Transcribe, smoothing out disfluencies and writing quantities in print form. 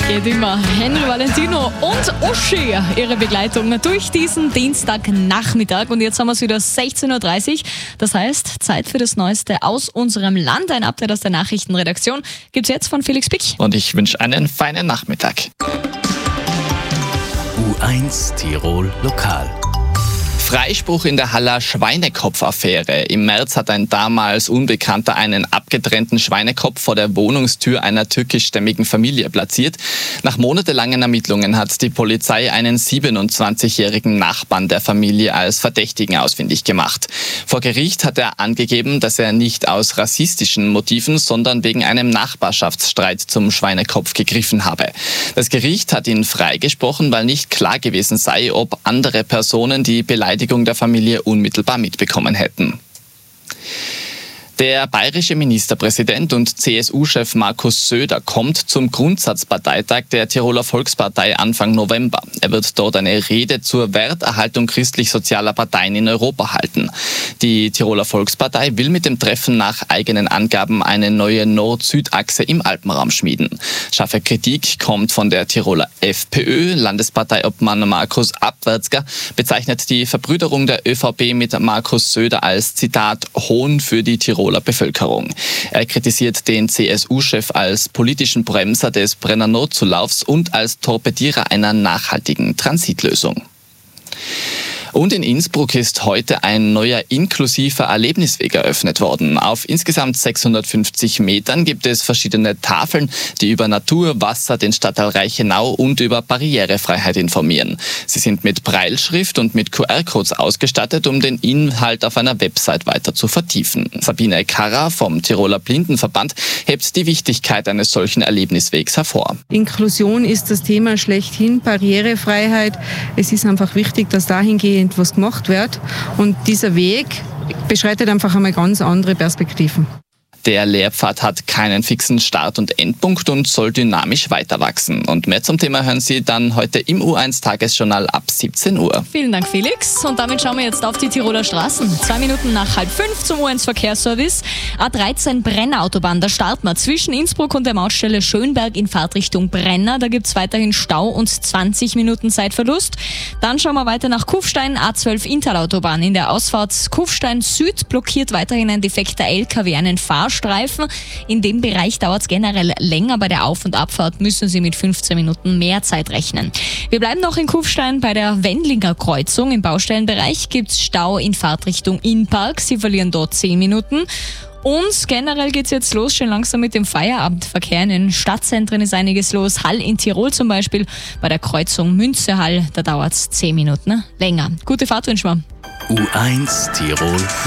Geht immer. Henry Valentino und Uschi, ihre Begleitung durch diesen Dienstagnachmittag. Und jetzt haben wir es wieder 16.30 Uhr. Das heißt, Zeit für das Neueste aus unserem Land. Ein Update aus der Nachrichtenredaktion gibt's jetzt von Felix Pick. Und ich wünsche einen feinen Nachmittag. U1 Tirol Lokal. Freispruch in der Haller Schweinekopf-Affäre. Im März hat ein damals Unbekannter einen abgetrennten Schweinekopf vor der Wohnungstür einer türkischstämmigen Familie platziert. Nach monatelangen Ermittlungen hat die Polizei einen 27-jährigen Nachbarn der Familie als Verdächtigen ausfindig gemacht. Vor Gericht hat er angegeben, dass er nicht aus rassistischen Motiven, sondern wegen einem Nachbarschaftsstreit zum Schweinekopf gegriffen habe. Das Gericht hat ihn freigesprochen, weil nicht klar gewesen sei, ob andere Personen die Beleidigung der Familie unmittelbar mitbekommen hätten. Der bayerische Ministerpräsident und CSU-Chef Markus Söder kommt zum Grundsatzparteitag der Tiroler Volkspartei Anfang November. Er wird dort eine Rede zur Werterhaltung christlich-sozialer Parteien in Europa halten. Die Tiroler Volkspartei will mit dem Treffen nach eigenen Angaben eine neue Nord-Süd-Achse im Alpenraum schmieden. Scharfe Kritik kommt von der Tiroler FPÖ. Landesparteiobmann Markus Abwärtsger bezeichnet die Verbrüderung der ÖVP mit Markus Söder als, Zitat, Hohn für die Tiroler Bevölkerung. Er kritisiert den CSU-Chef als politischen Bremser des Brenner Notzulaufs und als Torpedierer einer nachhaltigen Transitlösung. Und in Innsbruck ist heute ein neuer inklusiver Erlebnisweg eröffnet worden. Auf insgesamt 650 Metern gibt es verschiedene Tafeln, die über Natur, Wasser, den Stadtteil Reichenau und über Barrierefreiheit informieren. Sie sind mit Brailleschrift und mit QR-Codes ausgestattet, um den Inhalt auf einer Website weiter zu vertiefen. Sabine Karrer vom Tiroler Blindenverband hebt die Wichtigkeit eines solchen Erlebniswegs hervor. Inklusion ist das Thema schlechthin, Barrierefreiheit. Es ist einfach wichtig, dass dahingehend was gemacht wird. Und dieser Weg beschreitet einfach einmal ganz andere Perspektiven. Der Lehrpfad hat keinen fixen Start- und Endpunkt und soll dynamisch weiter wachsen. Und mehr zum Thema hören Sie dann heute im U1-Tagesjournal ab 17 Uhr. Vielen Dank, Felix. Und damit schauen wir jetzt auf die Tiroler Straßen. 2 Minuten nach 4:30 zum U1-Verkehrsservice. A13 Brenner-Autobahn, da starten wir zwischen Innsbruck und der Mautstelle Schönberg in Fahrtrichtung Brenner. Da gibt es weiterhin Stau und 20 Minuten Zeitverlust. Dann schauen wir weiter nach Kufstein, A12 Inntal-Autobahn. In der Ausfahrt Kufstein Süd blockiert weiterhin ein defekter LKW einen Fahrstreifen. In dem Bereich dauert es generell länger. Bei der Auf- und Abfahrt müssen Sie mit 15 Minuten mehr Zeit rechnen. Wir bleiben noch in Kufstein bei der Wendlinger Kreuzung. Im Baustellenbereich gibt es Stau in Fahrtrichtung Innpark. Sie verlieren dort 10 Minuten. Und generell geht's jetzt los, schon langsam mit dem Feierabendverkehr. In den Stadtzentren ist einiges los. Hall in Tirol zum Beispiel, bei der Kreuzung Münze-Hall, da dauert es 10 Minuten länger. Gute Fahrt wünschen wir. U1 Tirol